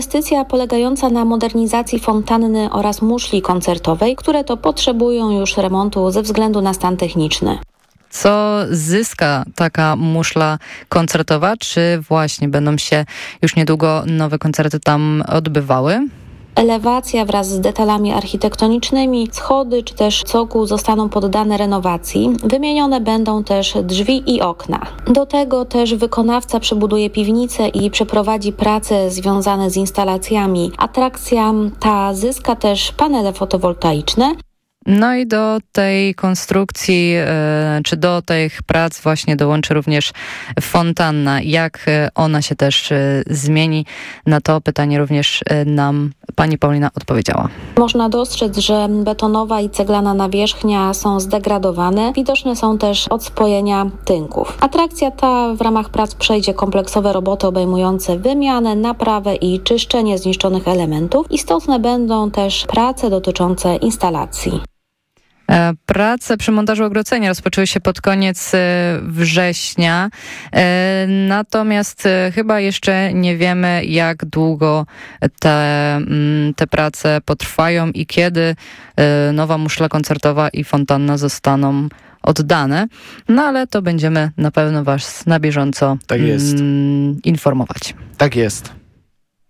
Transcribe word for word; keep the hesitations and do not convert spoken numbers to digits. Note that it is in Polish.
Inwestycja polegająca na modernizacji fontanny oraz muszli koncertowej, które to potrzebują już remontu ze względu na stan techniczny. Co zyska taka muszla koncertowa? Czy właśnie będą się już niedługo nowe koncerty tam odbywały? Elewacja wraz z detalami architektonicznymi, schody czy też cokół zostaną poddane renowacji. Wymienione będą też drzwi i okna. Do tego też wykonawca przebuduje piwnicę i przeprowadzi prace związane z instalacjami. Atrakcja ta zyska też panele fotowoltaiczne. No i do tej konstrukcji, czy do tych prac właśnie dołączy również fontanna. Jak ona się też zmieni? Na to pytanie również nam pani Paulina odpowiedziała. Można dostrzec, że betonowa i ceglana nawierzchnia są zdegradowane. Widoczne są też odspojenia tynków. Atrakcja ta w ramach prac przejdzie kompleksowe roboty obejmujące wymianę, naprawę i czyszczenie zniszczonych elementów. Istotne będą też prace dotyczące instalacji. Prace przy montażu ogrodzenia rozpoczęły się pod koniec września, natomiast chyba jeszcze nie wiemy, jak długo te, te prace potrwają i kiedy nowa muszla koncertowa i fontanna zostaną oddane. No ale to będziemy na pewno was na bieżąco tak jest. informować. Tak jest.